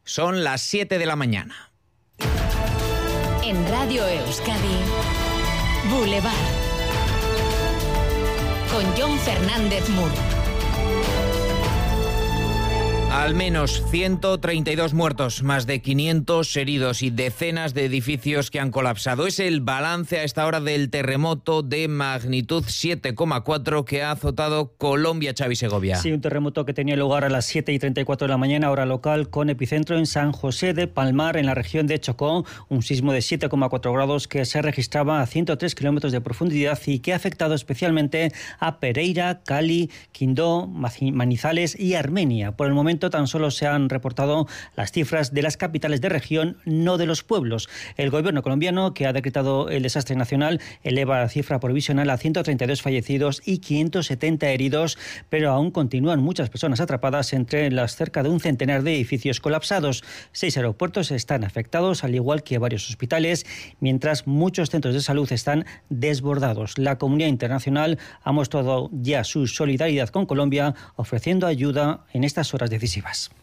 Son las 7 de la mañana. En Radio Euskadi, Boulevard, con Jon Fernández Mur. Al menos 132 muertos, más de 500 heridos y decenas de edificios que han colapsado. Es el balance a esta hora del terremoto de magnitud 7,4 que ha azotado Colombia, Xavi Segovia. Sí, un terremoto que tenía lugar a las 7:34 de la mañana, hora local, con epicentro en San José de Palmar, en la región de Chocó. Un sismo de 7,4 grados que se registraba a 103 kilómetros de profundidad y que ha afectado especialmente a Pereira, Cali, Quindó, Manizales y Armenia. Por el momento tan solo se han reportado las cifras de las capitales de región, no de los pueblos. El gobierno colombiano, que ha decretado el desastre nacional, eleva la cifra provisional a 132 fallecidos y 570 heridos, pero aún continúan muchas personas atrapadas entre las cerca de un centenar de edificios colapsados. 6 aeropuertos están afectados, al igual que varios hospitales, mientras muchos centros de salud están desbordados. La comunidad internacional ha mostrado ya su solidaridad con Colombia, ofreciendo ayuda en estas horas decisivas.